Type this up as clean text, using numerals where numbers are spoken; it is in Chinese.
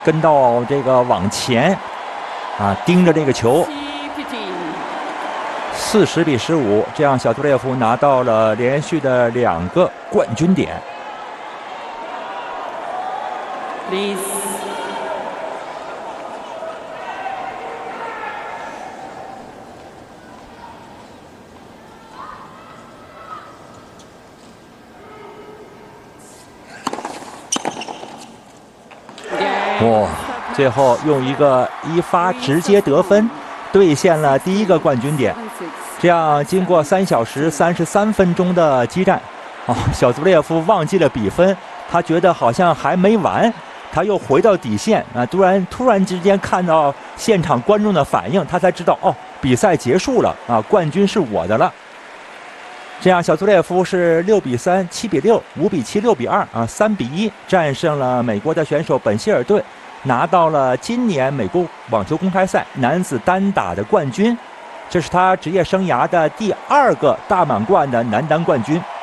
跟到这个网前，盯着这个球，40比15，这样小杜列夫拿到了连续的2个冠军点。哇！最后用一个一发直接得分，兑现了第1个冠军点。这样，经过3小时33分钟的激战，小杜列夫忘记了比分，他觉得好像还没完，他又回到底线突然之间看到现场观众的反应，他才知道比赛结束了冠军是我的了。这样，小杜列夫是6比3、7比6、5比7、6比2 3比1战胜了美国的选手本希尔顿，拿到了今年美国网球公开赛男子单打的冠军，这是他职业生涯的第2个大满贯的男单冠军。